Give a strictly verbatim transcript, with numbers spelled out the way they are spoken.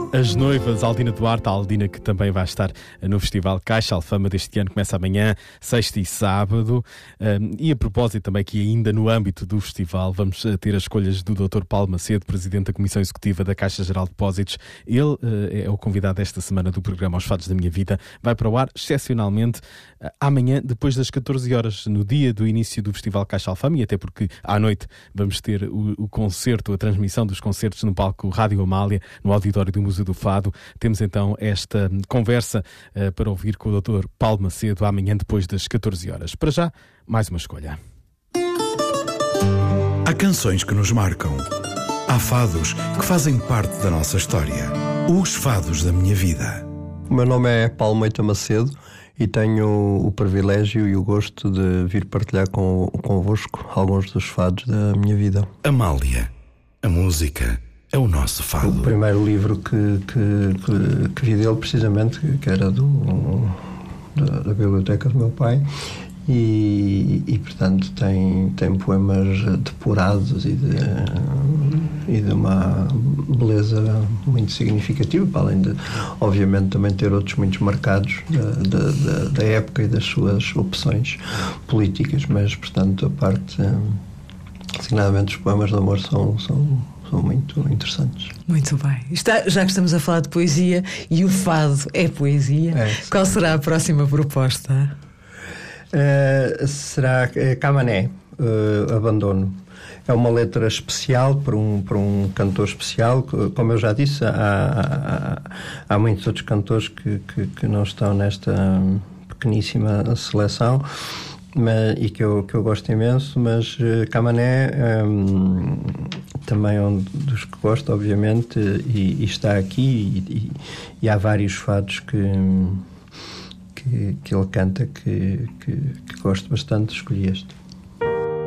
As noivas, Aldina Duarte, a Aldina que também vai estar no Festival Caixa Alfama deste ano, começa amanhã, sexta e sábado. Um, e a propósito também que ainda no âmbito do festival vamos ter as escolhas do doutor Paulo Macedo, Presidente da Comissão Executiva da Caixa Geral de Depósitos. Ele uh, é o convidado esta semana do programa Os Fados da Minha Vida. Vai para o ar, excepcionalmente, uh, amanhã, depois das catorze horas, no dia do início do Festival Caixa Alfama, e até porque à noite vamos ter o, o concerto, a transmissão dos concertos no palco Rádio Amália, no auditório do Museu do Fado. Temos então esta conversa uh, para ouvir com o doutor Paulo Macedo amanhã depois das catorze horas. Para já, mais uma escolha. Há canções que nos marcam. Há fados que fazem parte da nossa história. Os Fados da Minha Vida. O meu nome é Paulo Meita Macedo e tenho o privilégio e o gosto de vir partilhar com, convosco alguns dos fados da minha vida. Amália, a música é o nosso fado. O primeiro livro que, que, que, que vi dele, precisamente, que era do, da, da biblioteca do meu pai, e, e portanto tem, tem poemas depurados e de, e de uma beleza muito significativa, para além de, obviamente, também ter outros muitos marcados da, da, da época e das suas opções políticas, mas, portanto, a parte, designadamente, os poemas de amor são... são são muito interessantes. Muito bem. Está, já que estamos a falar de poesia e o fado é poesia, é, qual será a próxima proposta? Uh, será uh, Camané, uh, Abandono. É uma letra especial para um, para um cantor especial. Como eu já disse, há, há, há muitos outros cantores que, que, que não estão nesta pequeníssima seleção. Mas, e que eu, que eu gosto imenso, mas uh, Camané um, também é um dos que gosto, obviamente, e, e está aqui, e, e, e há vários fados que, que, que ele canta que, que, que gosto bastante, escolhi este.